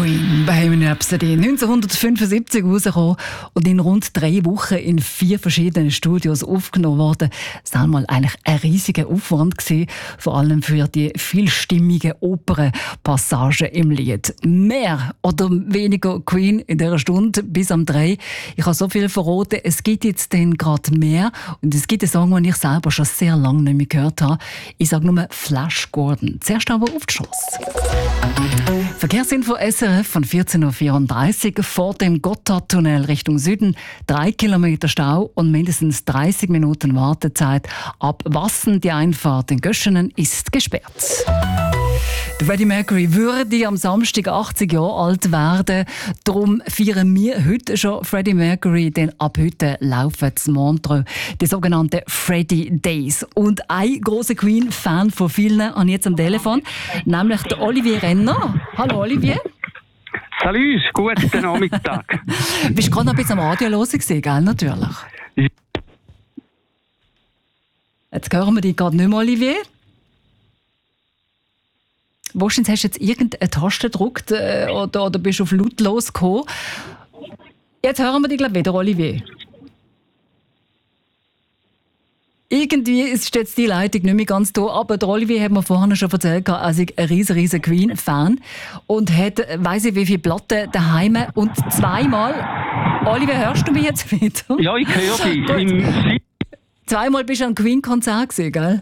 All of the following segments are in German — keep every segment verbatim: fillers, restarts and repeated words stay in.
Queen, Bohemian Rhapsody, neunzehnhundertfünfundsiebzig rausgekommen und in rund drei Wochen in vier verschiedenen Studios aufgenommen worden. Es war mal eigentlich ein riesiger Aufwand gewesen, vor allem für die vielstimmigen Opernpassagen im Lied. Mehr oder weniger Queen in dieser Stunde bis am drei. Ich habe so viel verraten, es gibt jetzt dann gerade mehr und es gibt einen Song, den ich selber schon sehr lange nicht mehr gehört habe. Ich sage nur Flash Gordon. Zuerst aber auf die Chance. Verkehrsinfo S R F von vierzehn Uhr vierunddreißig vor dem Gotthardtunnel Richtung Süden. Drei Kilometer Stau und mindestens dreißig Minuten Wartezeit. Ab Wassen die Einfahrt in Göschenen ist gesperrt. Freddie Mercury würde am Samstag achtzig Jahre alt werden. Darum feiern wir heute schon Freddie Mercury, denn ab heute laufen in Montreux die sogenannten Freddie Days. Und ein grosser Queen-Fan von vielen habe ich jetzt am Telefon, nämlich der Olivier Renner. Hallo Olivier. Salut, guten Nachmittag. Bist du gerade noch ein bisschen am Radio hören gewesen, gell? Natürlich. Jetzt hören wir dich gerade nicht mehr, Olivier. Wahrscheinlich hast du jetzt irgendeine Taste gedrückt äh, oder, oder bist du auf lautlos gekommen. Jetzt hören wir dich gleich wieder, Olivier. Irgendwie ist jetzt die Leitung nicht mehr ganz da, aber der Olivier hat mir vorhin schon erzählt, er sei ein riesen, riesen Queen-Fan und hat, weiss ich wie viele Platten daheim und zweimal... Olivier, hörst du mich jetzt wieder? Ja, ich höre dich. Im Zweimal bist du an einem Queen-Konzert gewesen, gell?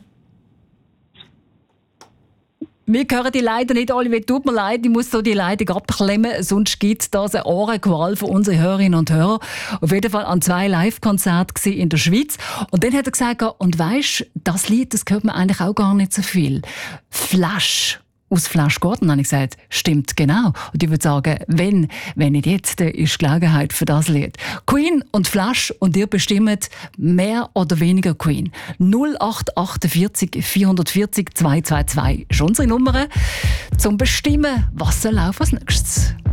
Wir hören die leider nicht, Olivier, tut mir leid, ich muss so die Leitung abklemmen, sonst gibt es da eine Ohrenqual für unsere Hörerinnen und Hörer. Auf jeden Fall an zwei Live-Konzerten in der Schweiz. Und dann hat er gesagt, und weisst, das Lied, das hört man eigentlich auch gar nicht so viel. Flash. Aus Flash Gordon habe ich gesagt, stimmt genau. Und ich würde sagen, wenn, wenn nicht jetzt, dann ist Gelegenheit für das Lied. Queen und Flash und ihr bestimmt mehr oder weniger Queen. null acht achtundvierzig vierhundertvierzig zweihundertzweiundzwanzig ist unsere Nummer zum Bestimmen, was soll laufen als nächstes.